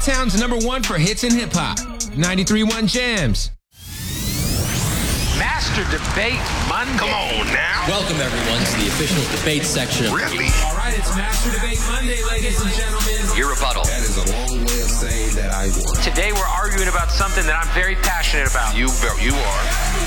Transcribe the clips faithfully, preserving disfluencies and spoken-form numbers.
Chi-Town's number one for hits and hip-hop. ninety-three point one Jams. Master Debate Monday. Come on now. Welcome, everyone, to the official debate section. Really? All right, it's Master Debate Monday, ladies and gentlemen. Your rebuttal. That is a long way of saying that I won. Today we're arguing about something that I'm very passionate about. You, you are.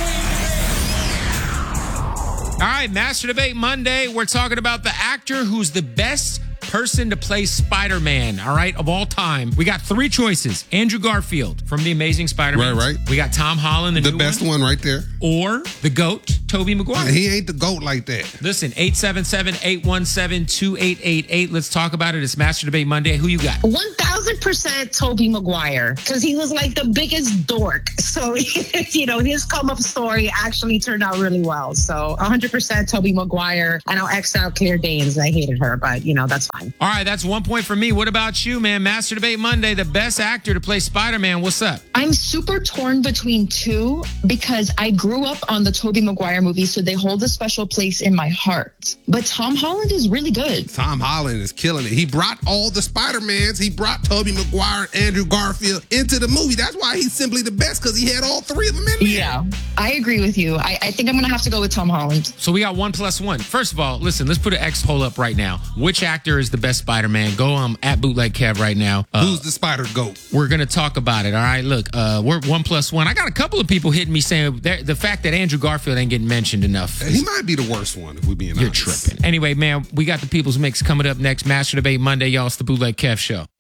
All right, Master Debate Monday. We're talking about the actor who's the best person to play Spider-Man, all right, of all time. We got three choices. Andrew Garfield from The Amazing Spider-Man. Right, right. We got Tom Holland, the, The new best one. one right there. Or the GOAT, Tobey Maguire. He ain't the GOAT like that. Listen, eight seven seven, eight one seven, two eight eight eight. Let's talk about it. It's Master Debate Monday. Who you got? one thousand percent Tobey Maguire, because he was like the biggest dork. So, you know, his come-up story actually turned out really well. So, one hundred percent Tobey Maguire. And I'll X out Claire Danes. I hated her, but, you know, that's fine. All right, that's one point for me. What about you, man? Master Debate Monday, the best actor to play Spider-Man. What's up? I'm super torn between two because I grew up on the Tobey Maguire movies, so they hold a special place in my heart. But Tom Holland is really good. Tom Holland is killing it. He brought all the Spider-Mans. He brought Tobey Maguire, Andrew Garfield into the movie. That's why he's simply the best, because he had all three of them in there. Yeah, I agree with you. I, I think I'm going to have to go with Tom Holland. So we got one plus one. First of all, listen, let's put an X poll up right now. Which actor is the best Spider-Man? Go um, at Bootleg Kev right now. Uh, Who's the Spider GOAT? We're going to talk about it, all right? Look, uh, we're one plus one. I got a couple of people hitting me saying the fact that Andrew Garfield ain't getting mentioned enough. He might be the worst one, if we're being You're honest. tripping. Anyway, man, we got the People's Mix coming up next. Master Debate Monday, y'all. It's the Bootleg Kev Show.